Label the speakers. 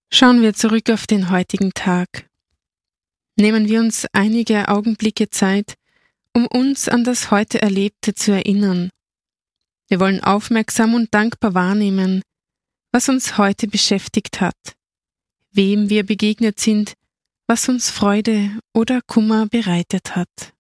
Speaker 1: Schauen wir zurück auf den heutigen Tag. Nehmen wir uns einige Augenblicke Zeit, um uns an das heute Erlebte zu erinnern. Wir wollen aufmerksam und dankbar wahrnehmen, was uns heute beschäftigt hat, wem wir begegnet sind, was uns Freude oder Kummer bereitet hat.